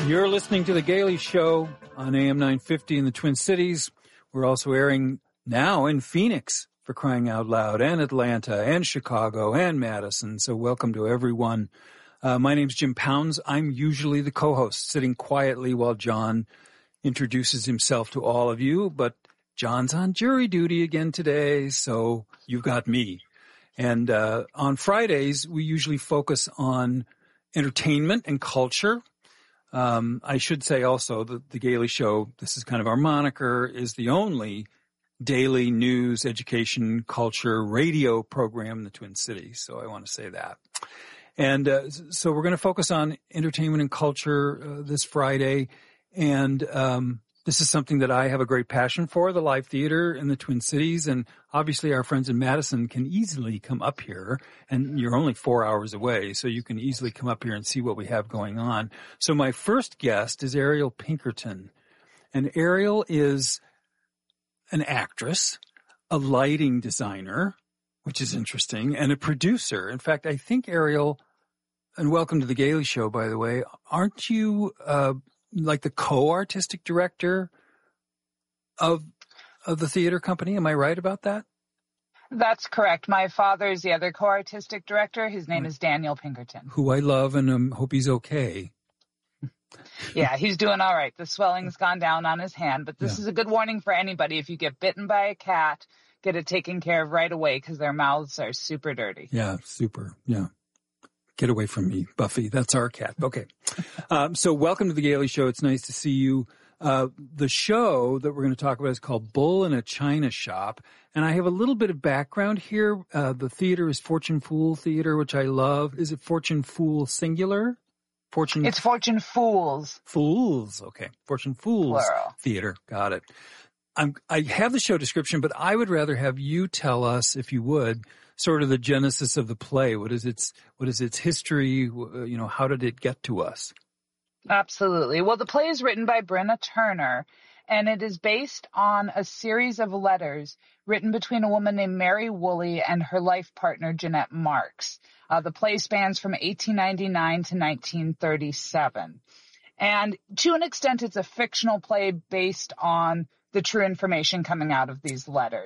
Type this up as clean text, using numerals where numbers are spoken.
You're listening to The Gailey Show on AM 950 in the Twin Cities. We're also airing now in Phoenix, for crying out loud, and Atlanta, and Chicago, and Madison. So welcome to everyone. My name's Jim Pounds. I'm usually the co-host, sitting quietly while John introduces himself to all of you. But John's on jury duty again today, so you've got me. And on Fridays, we usually focus on entertainment and culture. I should say also that The Gailey Show, this is kind of our moniker, is the only daily news, education, culture, radio program in the Twin Cities. So I want to say that. And so we're going to focus on entertainment and culture this Friday. And this is something that I have a great passion for, the live theater in the Twin Cities. And obviously our friends in Madison can easily come up here, and you're only 4 hours away, so you can easily come up here and see what we have going on. So my first guest is Ariel Pinkerton. And Ariel is an actress, a lighting designer, which is interesting, and a producer. In fact, I think, Ariel, and welcome to The Gailey Show, by the way, aren't you like the co-artistic director of the theater company? Am I right about that? That's correct. My father is the other co-artistic director. His name is Daniel Pinkerton. Who I love and hope he's okay. Yeah, he's doing all right. The swelling's gone down on his hand, but this is a good warning for anybody. If you get bitten by a cat, get it taken care of right away because their mouths are super dirty. Yeah, super. Yeah. Get away from me, Buffy. That's our cat. Okay. So welcome to The Gailey Show. It's nice to see you. The show that we're going to talk about is called Bull in a China Shop. And I have a little bit of background here. The theater is Fortune Fool Theater, which I love. Is it Fortune Fool singular? It's Fortune Fools. Fools. Okay. Fortune Fools Plural. Theater. Got it. I have the show description, but I would rather have you tell us, if you would, sort of the genesis of the play. What is its history? You know, how did it get to us? Absolutely. Well, the play is written by Brenna Turner, and it is based on a series of letters written between a woman named Mary Woolley and her life partner, Jeanette Marks. The play spans from 1899 to 1937. And to an extent, it's a fictional play based on the true information coming out of these letters.